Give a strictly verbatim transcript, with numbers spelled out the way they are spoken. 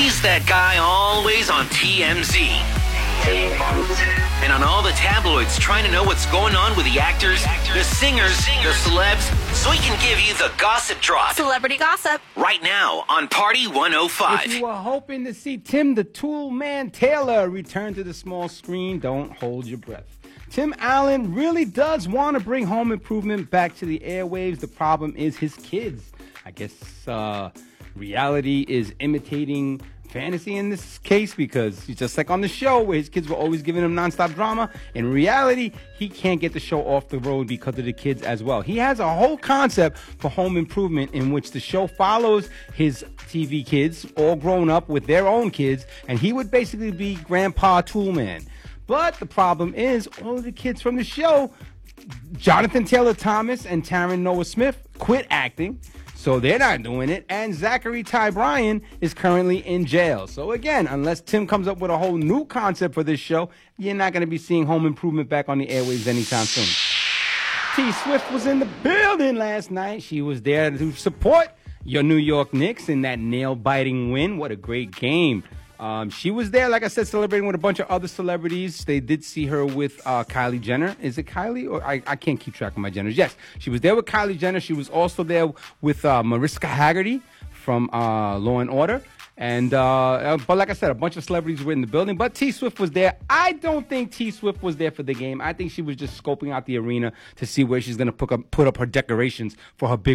He's that guy always on T M Z. And on all the tabloids trying to know what's going on with the actors, the singers, the celebs, so he can give you the gossip drop. Celebrity gossip. Right now on Party one oh five. If you were hoping to see Tim the Tool Man Taylor return to the small screen, don't hold your breath. Tim Allen really does want to bring Home Improvement back to the airwaves. The problem is his kids. I guess uh, reality is imitating fantasy in this case, because he's just like on the show where his kids were always giving him nonstop drama. In reality, he can't get the show off the road because of the kids as well. He has a whole concept for Home Improvement in which the show follows his T V kids, all grown up with their own kids, and he would basically be Grandpa Toolman. But the problem is, all of the kids from the show, Jonathan Taylor Thomas and Taryn Noah Smith, quit acting. So they're not doing it. And Zachary Ty Bryan is currently in jail. So again, unless Tim comes up with a whole new concept for this show, you're not going to be seeing Home Improvement back on the airwaves anytime soon. T Swift was in the building last night. She was there to support your New York Knicks in that nail-biting win. What a great game. Um, she was there, like I said, celebrating with a bunch of other celebrities. They did see her with uh, Kylie Jenner. Is it Kylie? Or I, I can't keep track of my Jenners. Yes, she was there with Kylie Jenner. She was also there with uh, Mariska Hargitay from uh, Law and Order. And uh, but like I said, a bunch of celebrities were in the building. But T Swift was there. I don't think T Swift was there for the game. I think she was just scoping out the arena to see where she's going to put up, put up her decorations for her big